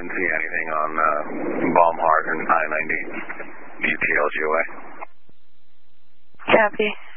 didn't see anything on Baumhart and I-90 UTLGOA. Copy.